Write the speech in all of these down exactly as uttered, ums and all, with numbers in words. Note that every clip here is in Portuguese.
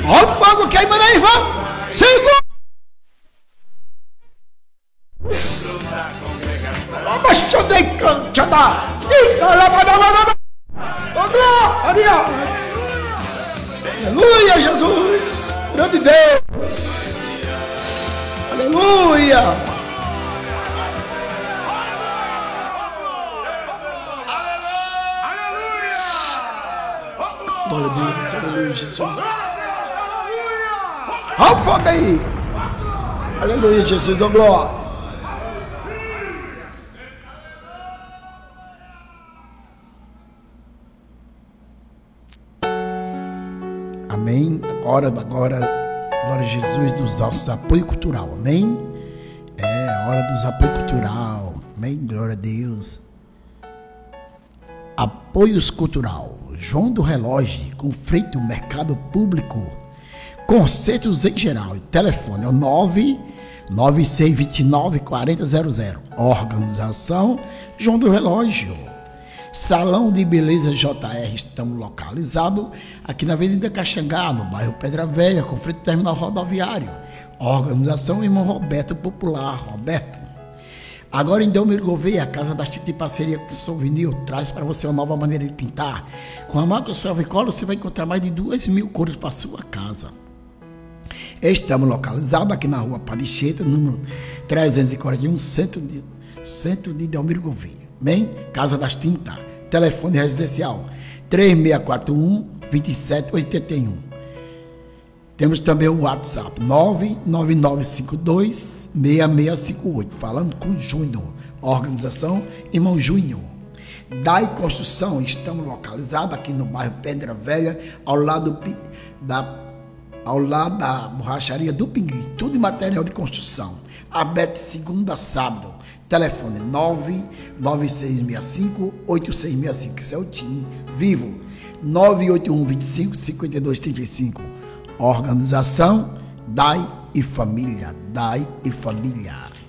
Olha o fogo queimando aí, irmão. Segura. Mas eu dei cantada. Glória. Aleluia, Jesus. Grande Deus. Aleluia. Glória a Deus. Aleluia, Jesus. Olha o fogo aí. Aleluia, Jesus. Oh, glória. Amém. Agora, agora, glória a Jesus, dos nossos apoio cultural. Amém. É a hora dos apoio cultural. Amém. Glória a Deus. Apoios cultural. João do Relógio, com freio mercado público. Concertos em geral. Telefone é o nove nove seis dois nove quatro zero zero zero. Organização João do Relógio. Salão de Beleza J R, estamos localizados aqui na Avenida Caxangá, no bairro Pedra Velha, com frente ao terminal rodoviário. Organização Irmão Roberto Popular, Roberto. Agora em Delmiro Gouveia, a Casa da Tinta em parceria com o Souvenir traz para você uma nova maneira de pintar. Com a marca Selvicola você vai encontrar mais de duas mil cores para sua casa. Estamos localizados aqui na rua Padicheta, número trezentos e quarenta e um, centro de, centro de Delmiro Gouveia. Bem, Casa das Tintas, telefone residencial três seis quatro um, dois sete oito um. Temos também o WhatsApp nove nove nove cinco dois, seis seis cinco oito, falando com Júnior, organização Irmão Júnior. D A I Construção, estamos localizados aqui no bairro Pedra Velha, ao lado da, ao lado da borracharia do Pinguim, tudo em material de construção, aberto segunda a sábado. Telefone nove nove seis seis cinco, oito seis seis cinco, esse é o time vivo, nove oito um, dois cinco, cinco dois três cinco. Organização D A I e Família, D A I e Família.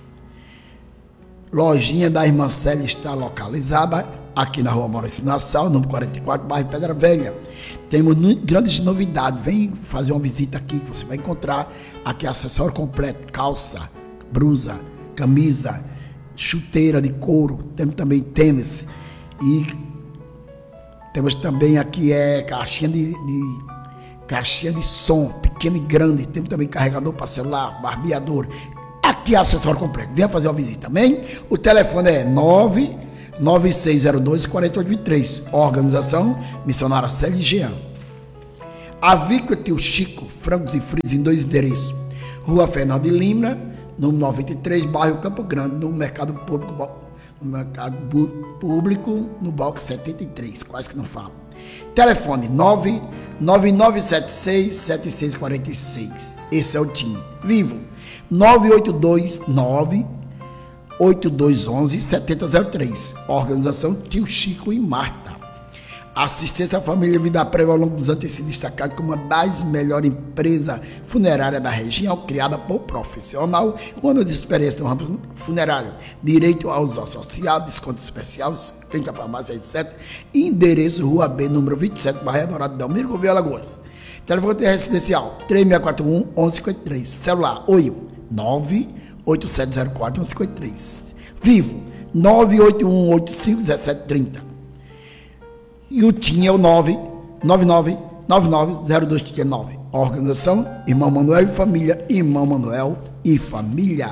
Lojinha da Irmã Célia está localizada aqui na rua Maurício Nassau, número quarenta e quatro, bairro Pedra Velha. Temos grandes novidades, vem fazer uma visita aqui, que você vai encontrar aqui acessório completo, calça, blusa, camisa, chuteira de couro, temos também tênis e temos também aqui é caixinha de, de caixinha de som, pequeno e grande, temos também carregador para celular, barbeador, aqui é acessório completo, venha fazer uma visita, amém? O telefone é nove nove seis zero dois, quatro oito dois três, organização Missionária Célia e Jean. Avícola Tio Chico, frangos e frios em dois endereços, Rua Fernando de Lima, número noventa e três, bairro Campo Grande, no mercado público, no mercado público, no bloco setenta e três, quase que não falo. Telefone nove nove nove sete seis, sete seis quatro seis, esse é o time vivo, nove oito dois nove, oito dois um um, sete zero zero três, organização Tio Chico e Marta. Assistência à família Vida Prévia ao longo dos anos tem se destacado como uma das melhores empresas funerárias da região, criada por profissional, com anos de experiência no ramo funerário, direito aos associados, desconto especial, clínica farmácia etcétera. Endereço Rua B, número vinte e sete, Barra Dourado, Delmiro Gouveia, Alagoas. Telefone residencial três seis quatro um, um um cinco três, celular oi nove oito sete zero quatro um cinco três, vivo nove oito um oito cinco um sete três zero. E o T I N é o nove nove nove nove nove zero dois três nove. Organização Irmão Manuel e Família, Irmão Manuel e Família.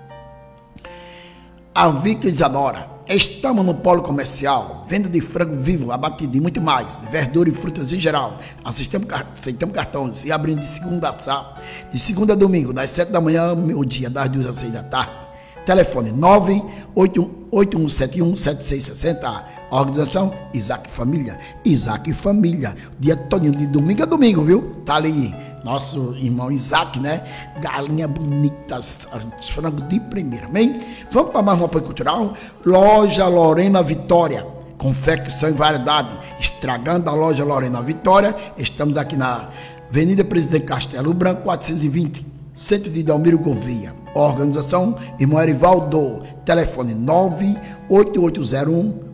Avícola Isadora, estamos no polo comercial, venda de frango vivo, abatido e muito mais, verdura e frutas em geral. Aceitamos, aceitamos cartões e abrindo de segunda a sábado, de segunda a domingo, das sete da manhã ao meio-dia, das duas às seis da tarde. Telefone nove oito um sete um sete seis seis zero. Organização Isaac Família. Isaac Família. Dia todinho, de domingo a domingo, viu? Tá ali nosso irmão Isaac, né? Galinha bonita, frango de primeira, amém? Vamos para mais um apoio cultural? Loja Lorena Vitória. Confecção e variedade. Estragando a loja Lorena Vitória. Estamos aqui na Avenida Presidente Castelo Branco, quatrocentos e vinte, centro de Delmiro Gouveia. Organização Irmão Erivaldo. Telefone nove oito oito zero um,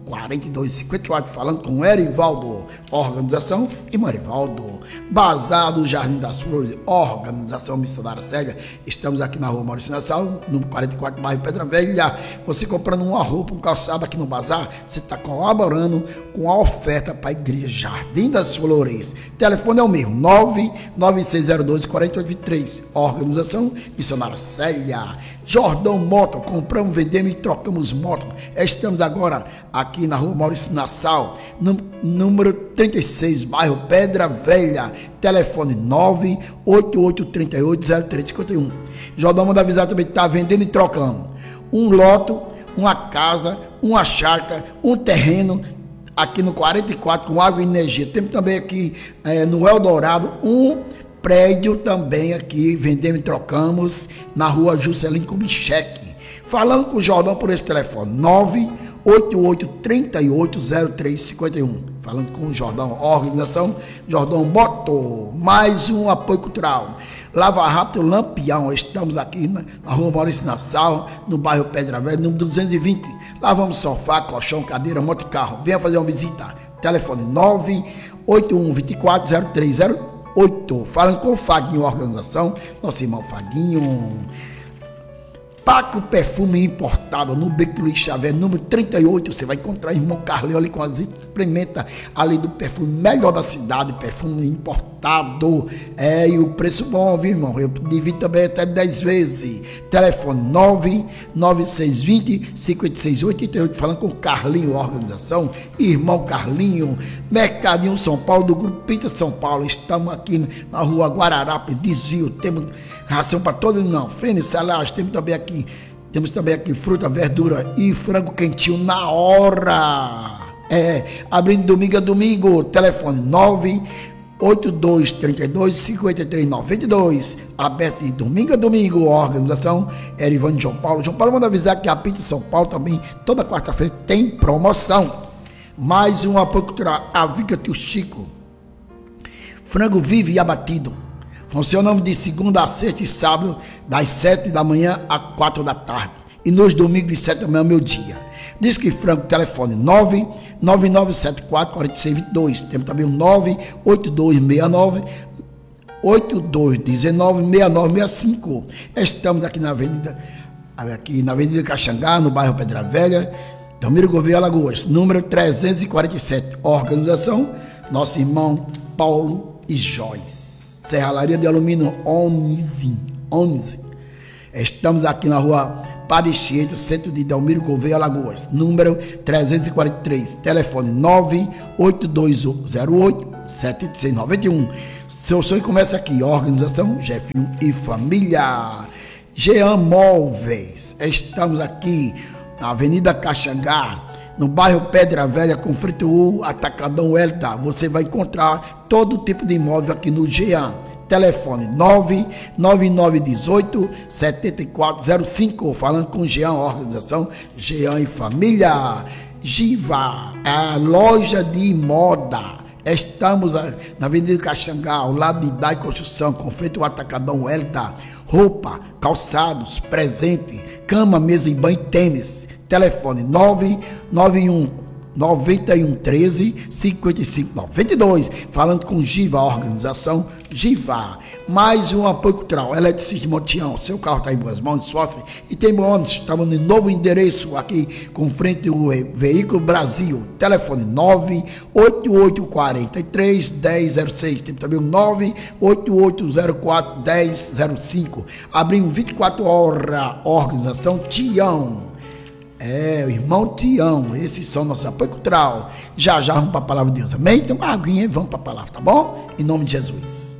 quarenta e dois cinquenta e quatro, falando com Erivaldo, organização e Marivaldo. Bazar do Jardim das Flores, organização Missionária Célia. Estamos aqui na rua Maurício Nassau, número quarenta e quatro, bairro Pedra Velha. Você comprando uma roupa, um calçado aqui no bazar, você está colaborando com a oferta para a igreja Jardim das Flores. Telefone é o mesmo, nove nove seis zero dois, quatro oito dois três, organização Missionária Célia. Jordão Moto, compramos, vendemos e trocamos moto. Estamos agora aqui na rua Maurício Nassau, número trinta e seis, bairro Pedra Velha. Telefone nove oito oito três oito zero três cinco um. Jordão manda avisar também que está vendendo e trocando um lote, uma casa, uma chácara, um terreno aqui no quarenta e quatro com água e energia. Temos também aqui é, no Eldorado um prédio também aqui, vendemos e trocamos na rua Juscelino Kubitschek. Falando com o Jordão por esse telefone, nove oito oito três oito zero três cinco um. Falando com o Jordão, organização Jordão Moto, mais um apoio cultural. Lava Rápido Lampião, estamos aqui na, na rua Maurício Nassau, no bairro Pedra Velha, número duzentos e vinte. Lavamos sofá, colchão, cadeira, moto e carro. Venha fazer uma visita. Telefone nove oito um dois quatro zero três zero oito. Falando com o Faguinho, organização, nosso irmão Faguinho. Paco Perfume Importado, no Beco Luiz Xavier, número trinta e oito. Você vai encontrar o irmão Carlinho ali com as experimenta ali do perfume melhor da cidade, perfume importado. É, e o preço bom, viu, irmão? Eu divido também até dez vezes. Telefone nove nove seis dois zero cinco seis oito oito. Falando com o Carlinho, organização, irmão Carlinho. Mercadinho São Paulo, do Grupo Pinta São Paulo. Estamos aqui na rua Guararapes, desvio. Temos ração para todos, não. Fênix, salada, temos também aqui. Temos também aqui fruta, verdura e frango quentinho na hora. É, abrindo domingo a domingo. Telefone nove oito dois três dois cinco três nove dois. Aberto de domingo a domingo. Organização Erivaldo João Paulo. João Paulo manda avisar que a Pizza São Paulo também, toda quarta-feira, tem promoção. Mais um apoio cultural. A Vica Tio Chico. Frango vivo e abatido. Funcionamos de segunda a sexta e sábado, das sete da manhã às quatro da tarde. E nos domingos, de sete da manhã ao meio-dia. Diz que frango, telefone nove nove nove sete quatro quatro seis dois dois. Temos também o nove oito dois seis nove oito dois um nove seis nove seis cinco. Estamos aqui na Avenida, aqui na Avenida Caxangá, no bairro Pedra Velha, Delmiro Gouveia, Alagoas, número trezentos e quarenta e sete. Organização, nosso irmão Paulo e Joyce. Serralaria de Alumínio onze. Estamos aqui na rua Padre Chieta, centro de Delmiro Gouveia, Alagoas, número trezentos e quarenta e três. Telefone nove oito dois zero oito sete seis nove um. Seu sonho começa aqui. Organização Jefinho e Família. Jean Móveis. Estamos aqui na Avenida Caxangá, no bairro Pedra Velha, com Frito U, Atacadão Elta. Você vai encontrar todo tipo de imóvel aqui no Jean. Telefone nove nove nove um oito sete quatro zero cinco. Falando com Jean, organização Jean e Família. Giva, a loja de moda. Estamos na Avenida Caxangá, ao lado de Dai Construção, com Frito U, Atacadão Elta. Roupa, calçados, presente, cama, mesa e banho, tênis. Telefone nove nove um nove um três cinco cinco nove dois. Falando com Giva, organização Giva. Mais um apoio cultural. Eletricista Montião, seu carro está em boas mãos, sócio. E tem bônus. Estamos no novo endereço aqui, com frente ao Veículo Brasil. Telefone nove oito oito quatro três um zero zero seis. Tem também o nove oito oito zero quatro um zero zero cinco. Abrimos vinte e quatro horas. Organização Tião. É, o irmão Tião. Esses são nossos apoio cultural. Já já vamos para a palavra de Deus. Amém? Então, uma aguinha e vamos para a palavra, tá bom? Em nome de Jesus.